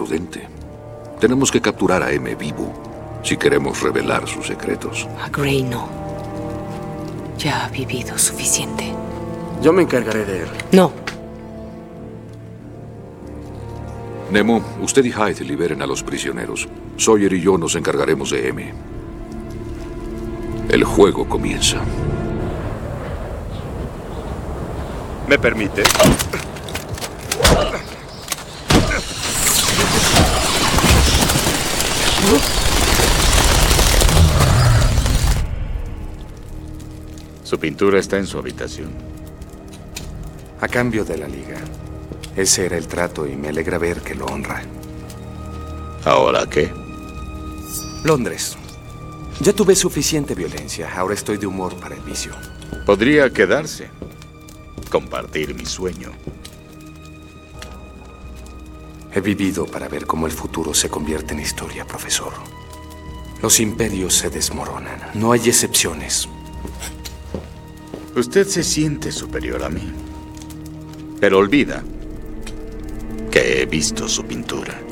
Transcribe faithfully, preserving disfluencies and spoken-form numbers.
imprudente. Tenemos que capturar a M vivo si queremos revelar sus secretos. A Gray no. Ya ha vivido suficiente. Yo me encargaré de él. No. Nemo, usted y Hyde liberen a los prisioneros. Sawyer y yo nos encargaremos de M. El juego comienza. ¿Me permite? Su pintura está en su habitación. A cambio de la liga. Ese era el trato y me alegra ver que lo honra. ¿Ahora qué? Londres. Ya tuve suficiente violencia. Ahora estoy de humor para el vicio. Podría quedarse. Compartir mi sueño. He vivido para ver cómo el futuro se convierte en historia, profesor. Los imperios se desmoronan. No hay excepciones. Usted se siente superior a mí. Pero olvida que he visto su pintura.